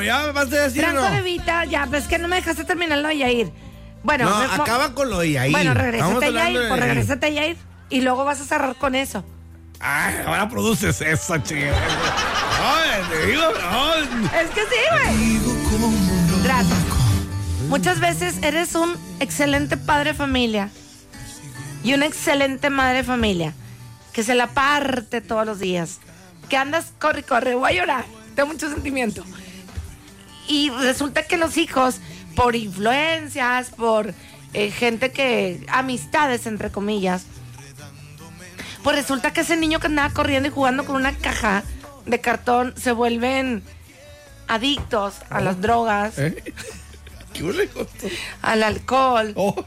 Ya me vas a decir, Franco ¿no? de Vita, ya, pues que no me dejaste terminarlo de Yair. Bueno, No, acaba con lo de Yair. Bueno, regrésate Estamos a hablando Yair, de- regrésate a Yair. Y luego vas a cerrar con eso. Ay, ahora produces eso, chica. Ay, te digo, ay. Es que sí, güey. Gracias. Muchas veces eres un excelente padre de familia y una excelente madre de familia que se la parte todos los días, que andas, corre, voy a llorar, tengo mucho sentimiento. Y resulta que los hijos, por influencias, por gente que, amistades entre comillas, pues resulta que ese niño que andaba corriendo y jugando con una caja de cartón se vuelven adictos a las drogas, ¿Qué le costó? al alcohol. Oh.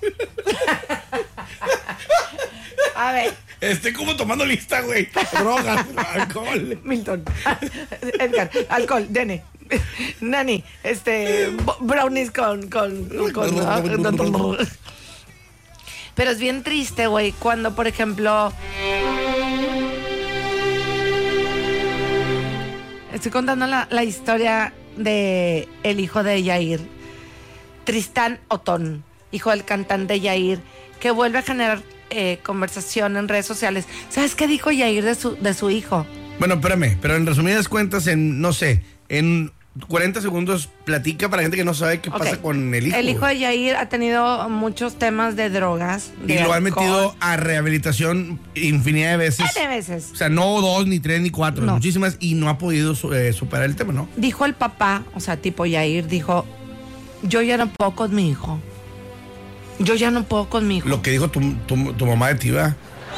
A ver, Estoy como tomando lista, güey. Drogas, alcohol. Milton, Edgar, alcohol, Dene, Nani, brownies con Pero es bien triste, güey, cuando, por ejemplo, estoy contando la historia de el hijo de Yair, Tristán Otón, hijo del cantante Yair, que vuelve a generar conversación en redes sociales. ¿Sabes qué dijo Yair de su hijo? Bueno, espérame, pero en resumidas cuentas, en 40 segundos, platica para la gente que no sabe qué pasa con el hijo. El hijo de Yair ha tenido muchos temas de drogas. Y lo han alcohol. metido a rehabilitación infinidad de veces. De veces. O sea, no 2, ni 3, ni 4, No. muchísimas, y no ha podido superar el tema, ¿no? Dijo el papá, o sea, tipo Yair, dijo, yo ya no puedo con mi hijo. Yo ya no puedo con mi hijo. Lo que dijo tu mamá de ti, ¿verdad?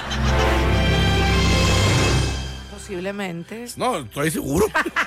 Posiblemente. No, estoy seguro.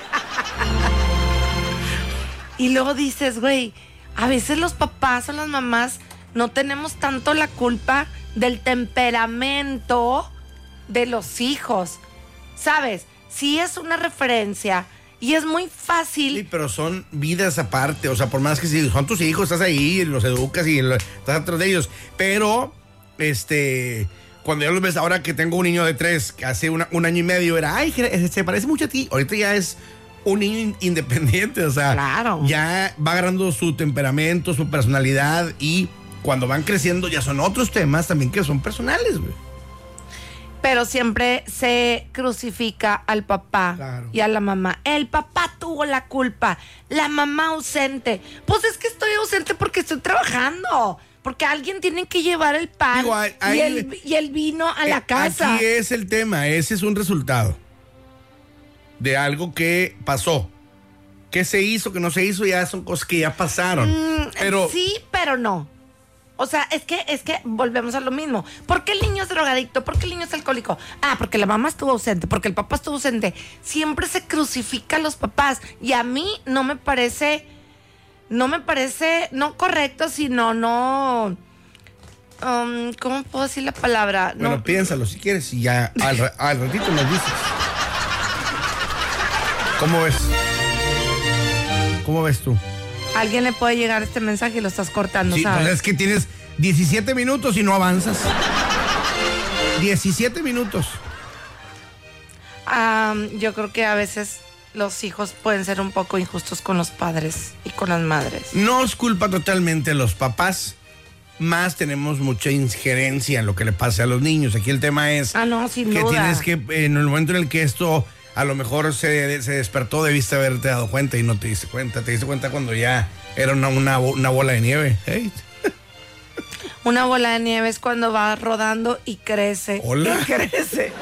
Y luego dices, güey, a veces los papás o las mamás no tenemos tanto la culpa del temperamento de los hijos. ¿Sabes? Sí es una referencia y es muy fácil. Sí, pero son vidas aparte. O sea, por más que si son tus hijos, estás ahí, los educas y estás atrás de ellos. Pero, cuando ya los ves, ahora que tengo un niño de 3, que hace un año y medio era, ay, se parece mucho a ti. Ahorita ya es un niño independiente, o sea, Claro. ya va agarrando su temperamento, su personalidad, y cuando van creciendo ya son otros temas también que son personales, güey. Pero siempre se crucifica al papá Claro. y a la mamá. El papá tuvo la culpa, la mamá ausente. Pues es que estoy ausente porque estoy trabajando, porque alguien tiene que llevar el pan. Digo, y el vino a la casa. Aquí es el tema, ese es un resultado de algo que pasó. ¿Qué se hizo, qué no se hizo? Ya son cosas que ya pasaron. Pero Sí, pero no. O sea, es que volvemos a lo mismo. ¿Por qué el niño es drogadicto? ¿Por qué el niño es alcohólico? Ah, porque la mamá estuvo ausente, porque el papá estuvo ausente. Siempre se crucifica a los papás. Y a mí no me parece no correcto, sino no... ¿cómo puedo decir la palabra? bueno, No, piénsalo si quieres y ya al ratito nos dices. ¿Cómo ves? ¿Cómo ves tú? alguien le puede llegar este mensaje y lo estás cortando, Sí, ¿sabes? pues es que tienes 17 minutos y no avanzas. 17 minutos. Yo creo que a veces los hijos pueden ser un poco injustos con los padres y con las madres. No es culpa totalmente de los papás, más tenemos mucha injerencia en lo que le pasa a los niños. Aquí el tema es No, sin que duda. tienes que, en el momento en el que esto a lo mejor se despertó, debiste haberte dado cuenta y no te diste cuenta. Te diste cuenta cuando ya era una bola de nieve. Hey. Una bola de nieve es cuando va rodando y crece. Hola. Y crece.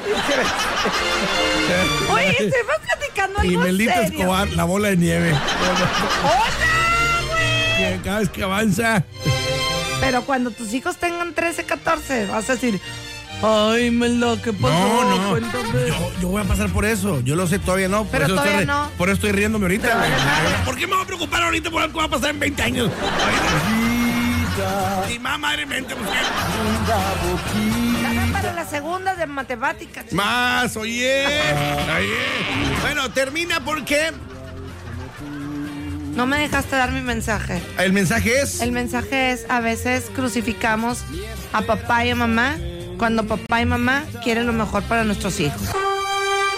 Oye, estamos platicando algo Y Melita serio. Escobar, la bola de nieve. ¡Hola, güey! Que cada vez que avanza. Pero cuando tus hijos tengan 13, 14, vas a decir, ay, Mela, ¿qué pasó? No. Cuéntame. Yo voy a pasar por eso. Yo lo sé, todavía no. Pero eso todavía estoy no. Por eso estoy riéndome ahorita. Te vale madre. ¿Por qué me voy a preocupar ahorita por algo que va a pasar en 20 años? Y más madremente, pues Dame para las segundas de matemáticas. más, oye. Bueno, termina porque No me dejaste dar mi mensaje. el mensaje es. El mensaje es, a veces crucificamos a papá y a mamá cuando papá y mamá quieren lo mejor para nuestros hijos.